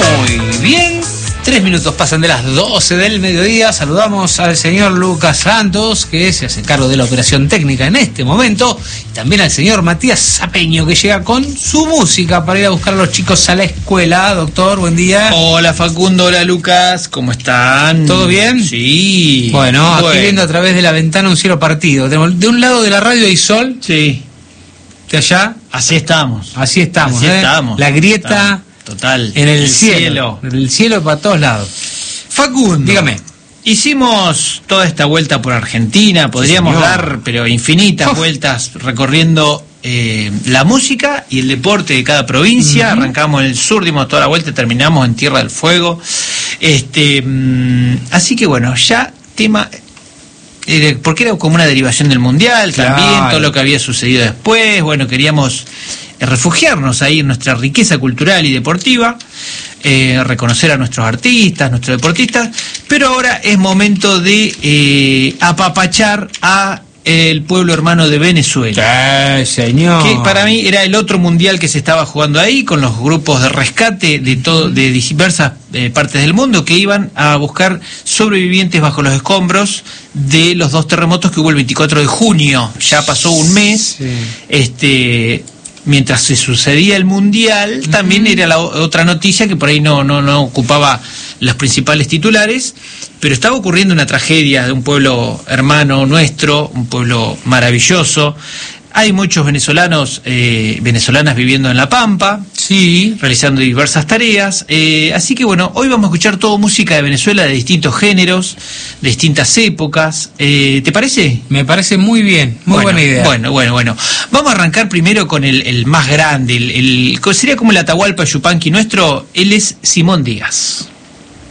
Muy bien, 3 minutos pasan de las 12 del mediodía. Saludamos al señor Lucas Santos, que se hace cargo de la operación técnica en este momento, y también al señor Matías Zapeño, que llega con su música para ir a buscar a los chicos a la escuela. Doctor, buen día. Hola Facundo, hola Lucas, ¿cómo están? ¿Todo bien? Sí. Bueno, aquí viendo a través de la ventana un cielo partido. De un lado de la radio hay sol. Sí. De allá. Así estamos. Así estamos. La grieta. Total. En el cielo. En el cielo para todos lados. Facundo. Dígame. Hicimos toda esta vuelta por Argentina, podríamos dar, pero infinitas vueltas recorriendo la música y el deporte de cada provincia. Arrancamos en el sur, dimos toda la vuelta y terminamos en Tierra del Fuego. Así que bueno, ya tema... porque era como una derivación del Mundial, claro. También todo lo que había sucedido después. Bueno, queríamos refugiarnos ahí en nuestra riqueza cultural y deportiva, reconocer a nuestros artistas, nuestros deportistas, pero ahora es momento de apapachar a el pueblo hermano de Venezuela. Señor. Que para mí era el otro mundial que se estaba jugando ahí, con los grupos de rescate de diversas partes del mundo que iban a buscar sobrevivientes bajo los escombros de los 2 terremotos que hubo el 24 de junio. Ya pasó un mes. Sí. Mientras se sucedía el mundial, también era la otra noticia que por ahí no ocupaba los principales titulares, pero estaba ocurriendo una tragedia de un pueblo hermano nuestro, un pueblo maravilloso. Hay muchos venezolanas viviendo en La Pampa, sí, realizando diversas tareas. Así que bueno, hoy vamos a escuchar todo música de Venezuela de distintos géneros, de distintas épocas. ¿Te parece? Me parece muy bien, muy buena idea. Bueno. Vamos a arrancar primero con el más grande, sería como el Atahualpa Yupanqui nuestro. Él es Simón Díaz.